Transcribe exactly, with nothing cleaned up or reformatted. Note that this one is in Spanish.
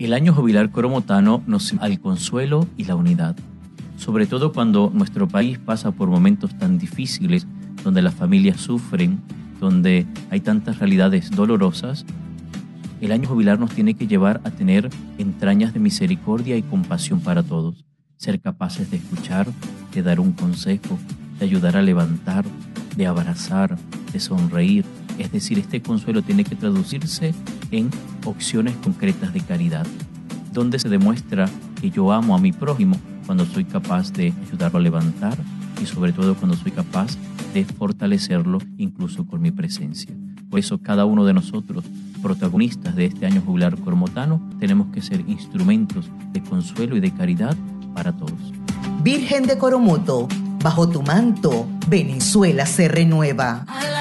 El año jubilar coromotano nos invita al consuelo y la unidad, sobre todo cuando nuestro país pasa por momentos tan difíciles, donde las familias sufren, donde hay tantas realidades dolorosas. El año jubilar nos tiene que llevar a tener entrañas de misericordia y compasión para todos, ser capaces de escuchar, de dar un consejo, de ayudar a levantar, de abrazar, de sonreír. Es decir, este consuelo tiene que traducirse en opciones concretas de caridad, donde se demuestra que yo amo a mi prójimo cuando soy capaz de ayudarlo a levantar y sobre todo cuando soy capaz de fortalecerlo incluso con mi presencia. Por eso cada uno de nosotros, protagonistas de este año jubilar coromotano, tenemos que ser instrumentos de consuelo y de caridad para todos. Virgen de Coromoto, bajo tu manto, Venezuela se renueva.